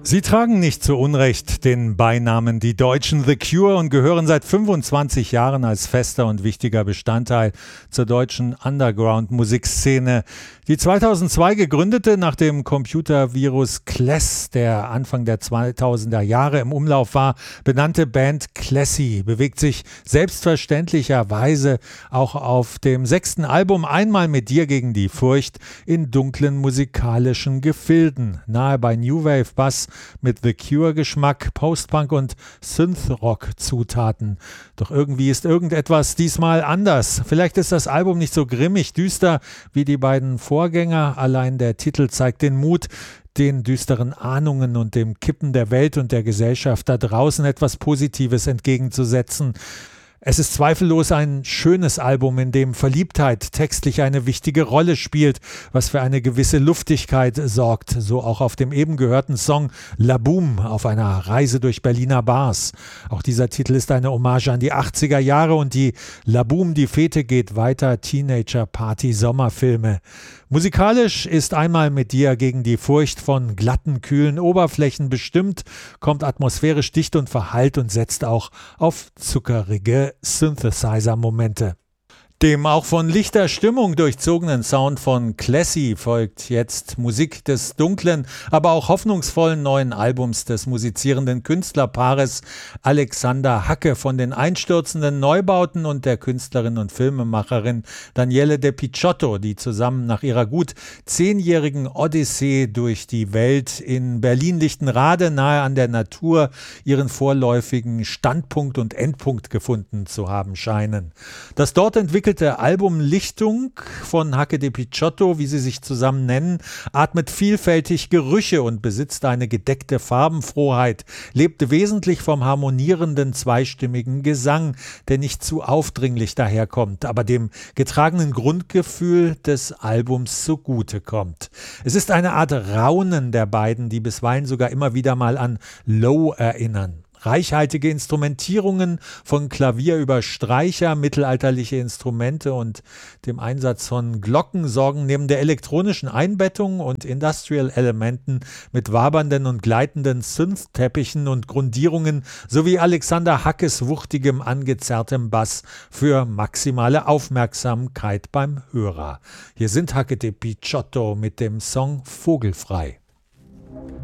Sie tragen nicht zu Unrecht den Beinamen Die Deutschen The Cure und gehören seit 25 Jahren als fester und wichtiger Bestandteil zur deutschen Underground-Musikszene. Die 2002 gegründete, nach dem Computervirus Kless, der Anfang der 2000er Jahre im Umlauf war, benannte Band Klessi bewegt sich selbstverständlicherweise auch auf dem 6. Album Einmal mit dir gegen die Furcht in dunklen musikalischen Gefilden, nahe bei New Wave Bass mit The Cure-Geschmack, Post-Punk und Synth-Rock-Zutaten. Doch irgendwie ist irgendetwas diesmal anders. Vielleicht ist das Album nicht so grimmig düster wie die beiden Vorgänger. Allein der Titel zeigt den Mut, den düsteren Ahnungen und dem Kippen der Welt und der Gesellschaft da draußen etwas Positives entgegenzusetzen. Es ist zweifellos ein schönes Album, in dem Verliebtheit textlich eine wichtige Rolle spielt, was für eine gewisse Luftigkeit sorgt, so auch auf dem eben gehörten Song La Boom auf einer Reise durch Berliner Bars. Auch dieser Titel ist eine Hommage an die 80er Jahre und die La Boom, die Fete geht weiter, Teenager-Party-Sommerfilme. Musikalisch ist Einmal mit dir gegen die Furcht von glatten, kühlen Oberflächen bestimmt, kommt atmosphärisch dicht und verhallt und setzt auch auf zuckerige Synthesizer-Momente. Dem auch von lichter Stimmung durchzogenen Sound von Klessi folgt jetzt Musik des dunklen, aber auch hoffnungsvollen neuen Albums des musizierenden Künstlerpaares Alexander Hacke von den einstürzenden Neubauten und der Künstlerin und Filmemacherin Daniele De Picciotto, die zusammen nach ihrer gut 10-jährigen Odyssee durch die Welt in Berlin-Lichtenrade nahe an der Natur ihren vorläufigen Standpunkt und Endpunkt gefunden zu haben scheinen. Das dort entwickelte Album Lichtung von Hacke De Picciotto, wie sie sich zusammen nennen, atmet vielfältig Gerüche und besitzt eine gedeckte Farbenfroheit, lebt wesentlich vom harmonierenden zweistimmigen Gesang, der nicht zu aufdringlich daherkommt, aber dem getragenen Grundgefühl des Albums zugutekommt. Es ist eine Art Raunen der beiden, die bisweilen sogar immer wieder mal an Low erinnern. Reichhaltige Instrumentierungen von Klavier über Streicher, mittelalterliche Instrumente und dem Einsatz von Glocken sorgen neben der elektronischen Einbettung und Industrial-Elementen mit wabernden und gleitenden Synth-Teppichen und Grundierungen sowie Alexander Hackes wuchtigem, angezerrtem Bass für maximale Aufmerksamkeit beim Hörer. Hier sind Hacke De Picciotto mit dem Song Vogelfrei.